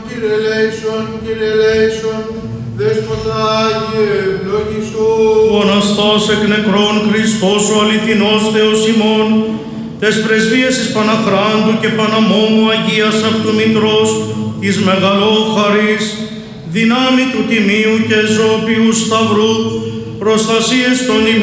Κύριε ελέησον, Κύριε ελέησον, Δέσποτα Άγιε ευλογησόν. Ο Αναστάς εκ νεκρών Χριστός ο αληθινός Θεός ημών, τες πρεσβείες εις Παναχράντου και Παναμόμου Αγίας αυτού Μητρός, της μεγαλόχαρης, δυνάμει του Τιμίου και Ζώπιου Σταυρού, προστασίες των ημών,